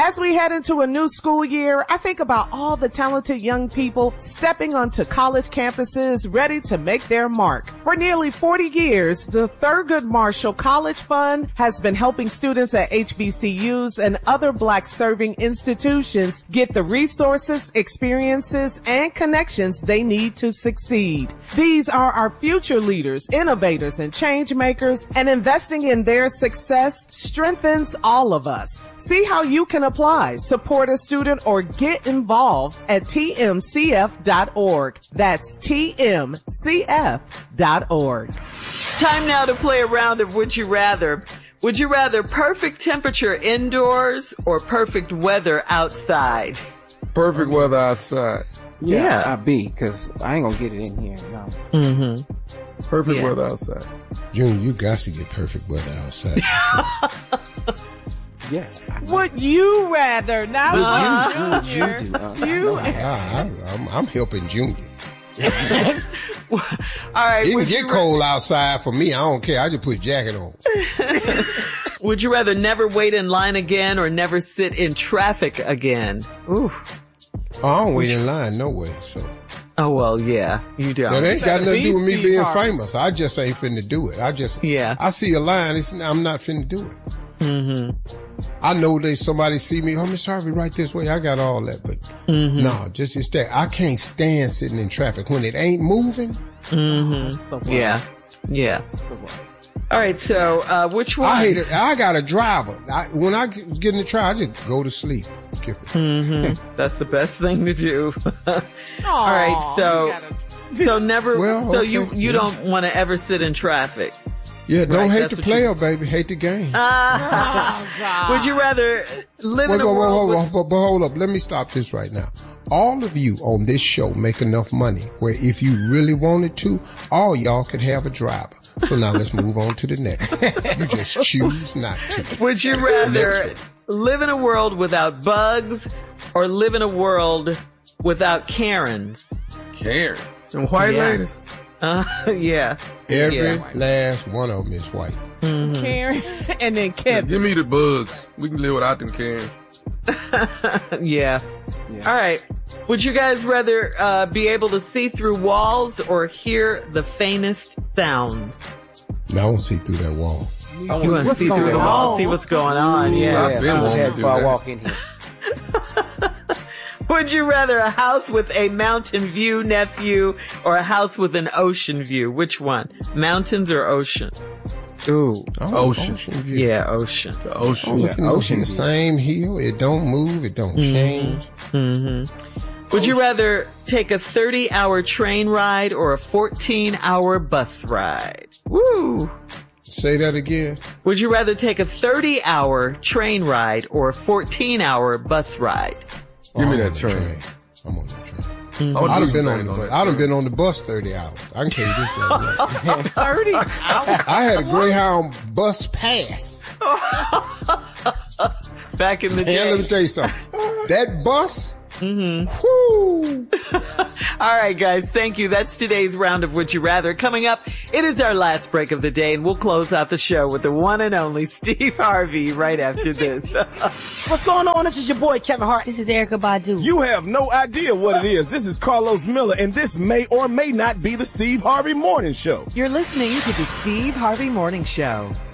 As we head into a new school year, I think about all the talented young people stepping onto college campuses ready to make their mark. For nearly 40 years, the Thurgood Marshall College Fund has been helping students at HBCUs and other Black-serving institutions get the resources, experiences, and connections they need to succeed. These are our future leaders, innovators, and change makers, and investing in their success strengthens all of us. See how you can apply, support a student, or get involved at tmcf.org. That's tmcf.org. Time now to play a round of Would You Rather. Would you rather perfect temperature indoors or perfect weather outside? Perfect weather outside. Yeah, I be, because I ain't gonna get it in here. No. Mm-hmm. Perfect weather outside. June, you got to get perfect weather outside. Yeah. Would you rather? Now, I'm helping Junior. All right. It can get cold outside for me. I don't care. I just put a jacket on. Would you rather never wait in line again or never sit in traffic again? Ooh. Oh, I don't wait in line no way, so. Oh, well, yeah, you don't. That ain't got nothing to do with me being famous. I just ain't finna do it. I see a line, I'm not finna do it. Mm-hmm. I know somebody see me, Miss Harvey, right this way. I got all that, but no, just that. I can't stand sitting in traffic when it ain't moving. Mm-hmm. Yeah. All right, so which one? I hate it. I got a driver. When I get in the car, I just go to sleep. Skip it. Mm-hmm. That's the best thing to do. All right, so never. Well, so okay. you don't want to ever sit in traffic. Yeah, don't hate the player, baby. Hate the game. Would you rather live in a world? But hold up. Let me stop this right now. All of you on this show make enough money where if you really wanted to, all y'all could have a driver. So now let's move on to the next one. You just choose not to. Would you rather live in a world without bugs or live in a world without Karens? Karen. And white ladies? Yeah. Every last one of them is white. Mm-hmm. Karen and then Kevin. Give me the bugs. We can live without them Karen. Yeah. All right. Would you guys rather be able to see through walls or hear the faintest sounds? No, I won't see through that wall. You want to see through the wall, see what's going on. Yeah. I've been wanting to do that. Walk in here. Would you rather a house with a mountain view, nephew, or a house with an ocean view? Which one? Mountains or ocean? Ooh. Ocean view. Yeah, ocean. The ocean. Ocean. The same hill. It don't move. It don't change. Mm-hmm. Would you rather take a 30-hour train ride or a 14-hour bus ride? Woo! Say that again. Would you rather take a 30-hour train ride or a 14-hour bus ride? Give me that train. I'm on that train. Mm-hmm. I done been on the bus 30 hours. I can tell you this right now. 30 hours? I had a Greyhound bus pass. Back in the day. And let me tell you something. That bus. Mm-hmm. Whoo! All right, guys. Thank you. That's today's round of Would You Rather. Coming up, it is our last break of the day, and we'll close out the show with the one and only Steve Harvey right after this. What's going on? This is your boy, Kevin Hart. This is Erykah Badu. You have no idea what it is. This is Carlos Miller, and this may or may not be the Steve Harvey Morning Show. You're listening to the Steve Harvey Morning Show.